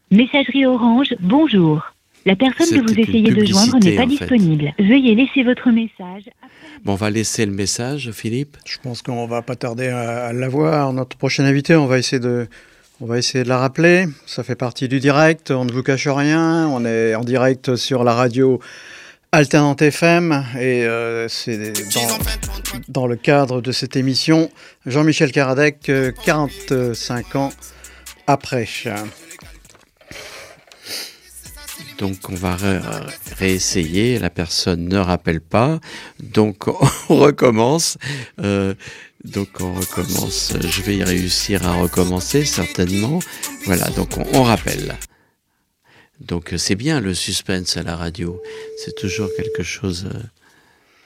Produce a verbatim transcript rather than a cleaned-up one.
Messagerie Orange, bonjour. La personne C'était que vous essayez de joindre n'est pas disponible. Veuillez laisser votre message. Bon, on va laisser le message, Philippe. Je pense qu'on va pas tarder à, à l'avoir. Notre prochaine invitée, on va essayer de, on va essayer de la rappeler. Ça fait partie du direct. On ne vous cache rien. On est en direct sur la radio Alternante F M et euh, c'est dans, dans le cadre de cette émission Jean-Michel Karadec, euh, quarante-cinq ans après. Donc on va ré- réessayer, la personne ne rappelle pas, donc on recommence. Euh, donc on recommence, je vais y réussir à recommencer certainement. Voilà, donc on, on rappelle. Donc c'est bien le suspense à la radio, c'est toujours quelque chose...